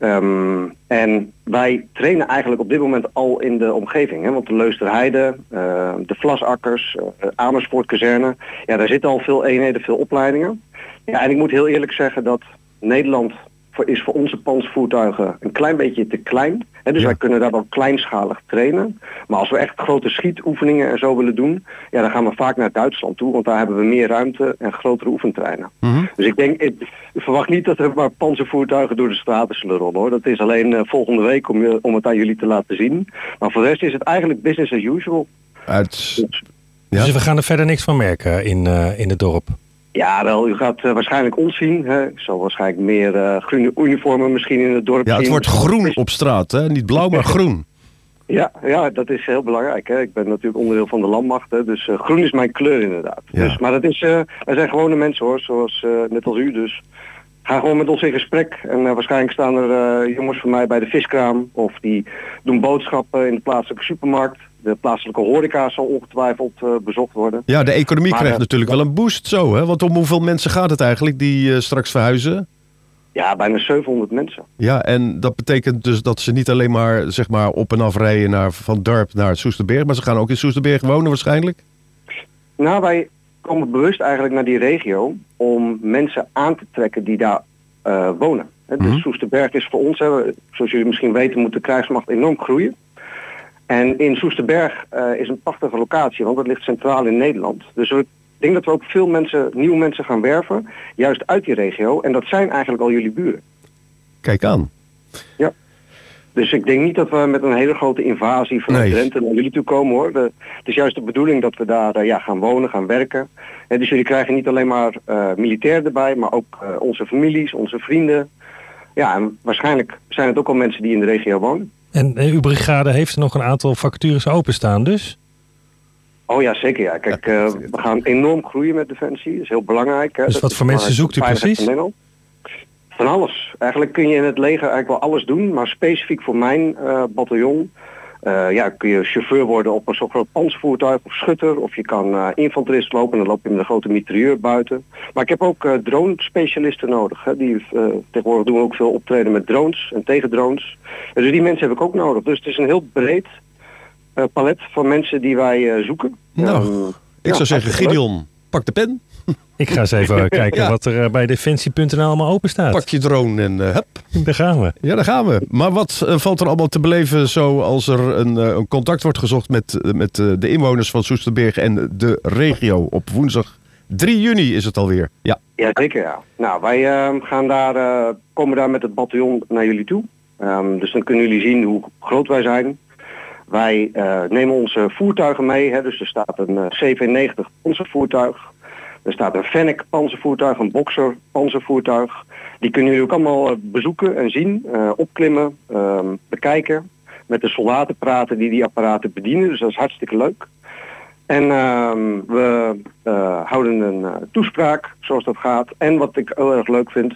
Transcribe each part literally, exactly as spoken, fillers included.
Um, en wij trainen eigenlijk op dit moment al in de omgeving. Hè? Want de Leusderheide, uh, de Vlasakkers, uh, Amersfoort-kazerne. Ja, daar zitten al veel eenheden, veel opleidingen. Ja, en ik moet heel eerlijk zeggen dat Nederland voor, is voor onze panzervoertuigen een klein beetje te klein. Hè? Dus ja. wij kunnen daar wel kleinschalig trainen. Maar als we echt grote schietoefeningen en zo willen doen, ja, dan gaan we vaak naar Duitsland toe. Want daar hebben we meer ruimte en grotere oefenterreinen. Mm-hmm. Dus ik denk, ik verwacht niet dat er maar panzervoertuigen door de straten zullen rollen, hoor. Dat is alleen uh, volgende week om, je, om het aan jullie te laten zien. Maar voor de rest is het eigenlijk business as usual. Uit... Dus, ja. dus we gaan er verder niks van merken in, uh, in het dorp? Ja, wel, u gaat uh, waarschijnlijk ons zien. Hè. Ik zal waarschijnlijk meer uh, groene uniformen misschien in het dorp ja, zien. Ja, het wordt groen op straat, hè? Niet blauw, maar groen. Ja, ja, dat is heel belangrijk. Hè. Ik ben natuurlijk onderdeel van de landmacht, hè. Dus uh, groen is mijn kleur inderdaad. Ja. Dus, maar dat is, uh, wij zijn gewone mensen, hoor, zoals uh, net als u. Dus ga gewoon met ons in gesprek. En uh, waarschijnlijk staan er uh, jongens van mij bij de viskraam. Of die doen boodschappen in de plaatselijke supermarkt. De plaatselijke horeca zal ongetwijfeld uh, bezocht worden. Ja, de economie maar, krijgt uh, natuurlijk wel een boost zo, hè? Want om hoeveel mensen gaat het eigenlijk die uh, straks verhuizen? Ja, bijna zevenhonderd mensen. Ja, en dat betekent dus dat ze niet alleen maar, zeg maar op en af rijden naar, van Dorp naar Soesterberg, maar ze gaan ook in Soesterberg wonen waarschijnlijk? Nou, wij komen bewust eigenlijk naar die regio om mensen aan te trekken die daar uh, wonen. He, dus mm-hmm. Soesterberg is voor ons, hè, zoals jullie misschien weten, moet de krijgsmacht enorm groeien. En in Soesterberg uh, is een prachtige locatie, want dat ligt centraal in Nederland. Dus we, ik denk dat we ook veel mensen, nieuwe mensen gaan werven, juist uit die regio. En dat zijn eigenlijk al jullie buren. Kijk aan. Ja. Dus ik denk niet dat we met een hele grote invasie vanuit nee. Drenthe naar jullie toe komen, hoor. De, het is juist de bedoeling dat we daar uh, ja, gaan wonen, gaan werken. En dus jullie krijgen niet alleen maar uh, militair erbij, maar ook uh, onze families, onze vrienden. Ja, en waarschijnlijk zijn het ook al mensen die in de regio wonen. En uw brigade heeft er nog een aantal vacatures openstaan dus? Oh ja, zeker ja. Kijk, uh, we gaan enorm groeien met Defensie. Dat is heel belangrijk. Hè. Dus dat wat voor mensen zoekt u precies? Van alles. Eigenlijk kun je in het leger eigenlijk wel alles doen. Maar specifiek voor mijn uh, bataljon uh, ja, kun je chauffeur worden op een zo'n groot panzervoertuig of schutter. Of je kan uh, infanterist lopen en dan loop je met een grote mitrailleur buiten. Maar ik heb ook uh, drone-specialisten nodig. Hè. Die, uh, tegenwoordig doen we ook veel optreden met drones en tegen drones. Dus die mensen heb ik ook nodig. Dus het is een heel breed uh, palet van mensen die wij uh, zoeken. Nou, um, ik ja, zou zeggen, Gideon, leuk. Pak de pen. Ik ga eens even kijken ja. wat er bij defensie punt n l allemaal open staat. Pak je drone en uh, hup. Daar gaan we. Ja, daar gaan we. Maar wat uh, valt er allemaal te beleven zo als er een, uh, een contact wordt gezocht met, uh, met uh, de inwoners van Soesterberg en de regio op woensdag drie juni is het alweer. Ja, ja zeker ja. Nou, wij uh, gaan daar, uh, komen daar met het bataljon naar jullie toe. Um, dus dan kunnen jullie zien hoe groot wij zijn. Wij uh, nemen onze voertuigen mee. Hè, dus er staat een uh, C V negentig panzervoertuig. Er staat een Fennec panzervoertuig, een Boxer panzervoertuig. Die kunnen jullie ook allemaal bezoeken en zien, uh, opklimmen, uh, bekijken. Met de soldaten praten die die apparaten bedienen. Dus dat is hartstikke leuk. En uh, we uh, houden een uh, toespraak, zoals dat gaat. En wat ik heel erg leuk vind,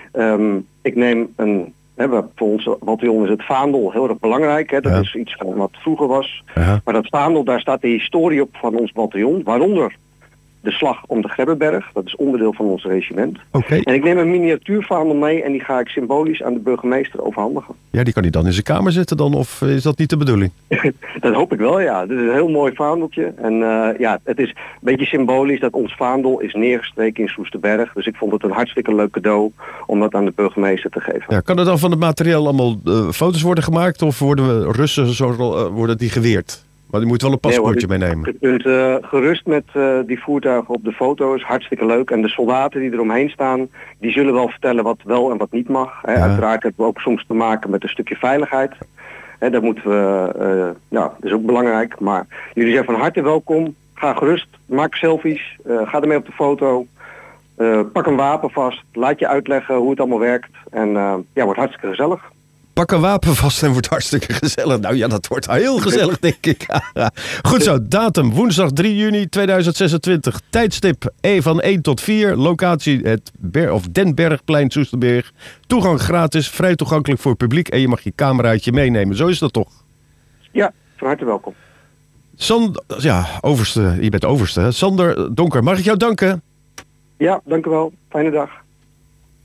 um, ik neem een... He, voor ons bataljon is het vaandel heel erg belangrijk. Hè. Dat ja. is iets van wat vroeger was. Ja. Maar dat vaandel, daar staat de historie op van ons bataljon. Waaronder de slag om de Grebbeberg. Dat is onderdeel van ons regiment. Okay. En ik neem een miniatuurvaandel mee en die ga ik symbolisch aan de burgemeester overhandigen. Ja, die kan hij dan in zijn kamer zetten dan? Of is dat niet de bedoeling? Dat hoop ik wel, ja. Dit is een heel mooi vaandeltje. En uh, ja, het is een beetje symbolisch dat ons vaandel is neergestreken in Soesterberg. Dus ik vond het een hartstikke leuk cadeau om dat aan de burgemeester te geven. Ja, kan er dan van het materiaal allemaal uh, foto's worden gemaakt? Of worden we Russen zo, uh, worden die geweerd? Maar je moet wel een paspoortje nee, meenemen. Je kunt uh, gerust met uh, die voertuigen op de foto's. Hartstikke leuk. En de soldaten die eromheen staan, die zullen wel vertellen wat wel en wat niet mag. Hè. Ja. Uiteraard hebben we ook soms te maken met een stukje veiligheid. Hè, dat moeten we, uh, ja, dat is ook belangrijk. Maar jullie zijn van harte welkom. Ga gerust, maak selfies, uh, ga ermee op de foto. Uh, pak een wapen vast, laat je uitleggen hoe het allemaal werkt. En uh, ja, wordt hartstikke gezellig. Pak een wapen vast en wordt hartstikke gezellig. Nou ja, dat wordt heel gezellig, denk ik. Goed zo, datum woensdag drie juni tweeduizend zesentwintig. Tijdstip E van één tot vier. Locatie het Ber- of Den Bergplein, Soesterberg. Toegang gratis, vrij toegankelijk voor het publiek. En je mag je cameraatje meenemen. Zo is dat toch? Ja, van harte welkom. Sander, ja, overste, je bent overste. Hè? Sander Donker, mag ik jou danken? Ja, dank u wel. Fijne dag.